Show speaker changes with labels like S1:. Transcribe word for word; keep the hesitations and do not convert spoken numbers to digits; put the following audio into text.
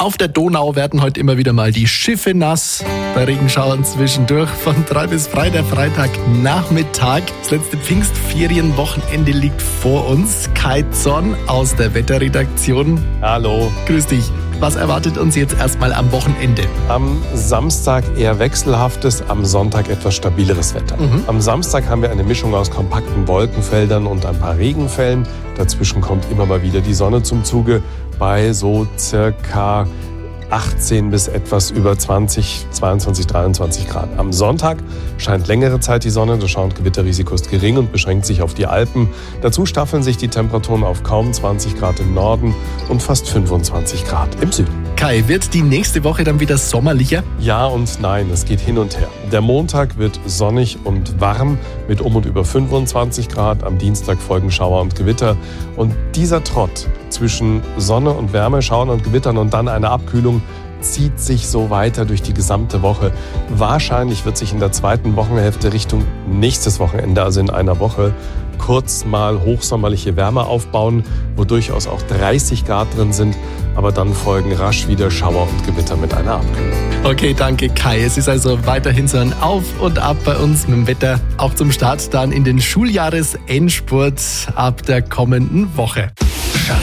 S1: Auf der Donau werden heute immer wieder mal die Schiffe nass. Bei Regenschauern zwischendurch von drei bis Freitag, Freitagnachmittag. Das letzte Pfingstferienwochenende liegt vor uns. Kai Zorn aus der Wetterredaktion.
S2: Hallo.
S1: Grüß dich. Was erwartet uns jetzt erstmal am Wochenende?
S2: Am Samstag eher wechselhaftes, am Sonntag etwas stabileres Wetter. Mhm. Am Samstag haben wir eine Mischung aus kompakten Wolkenfeldern und ein paar Regenfällen. Dazwischen kommt immer mal wieder die Sonne zum Zuge bei so circa achtzehn bis etwas über zwanzig, zweiundzwanzig, dreiundzwanzig Grad. Am Sonntag scheint längere Zeit die Sonne, das Schau- und Gewitterrisiko ist gering und beschränkt sich auf die Alpen. Dazu staffeln sich die Temperaturen auf kaum zwanzig Grad im Norden und fast fünfundzwanzig Grad im Süden.
S1: Kai, wird die nächste Woche dann wieder sommerlicher?
S2: Ja und nein, es geht hin und her. Der Montag wird sonnig und warm mit um und über fünfundzwanzig Grad. Am Dienstag folgen Schauer und Gewitter. Und dieser Trott zwischen Sonne und Wärme, Schauern und Gewittern und dann einer Abkühlung zieht sich so weiter durch die gesamte Woche. Wahrscheinlich wird sich in der zweiten Wochenhälfte Richtung nächstes Wochenende, also in einer Woche, kurz mal hochsommerliche Wärme aufbauen, wo durchaus auch dreißig Grad drin sind. Aber dann folgen rasch wieder Schauer und Gewitter mit einer Abkühlung.
S1: Okay, danke Kai. Es ist also weiterhin so ein Auf und Ab bei uns mit dem Wetter. Auch zum Start dann in den Schuljahresendspurt ab der kommenden Woche.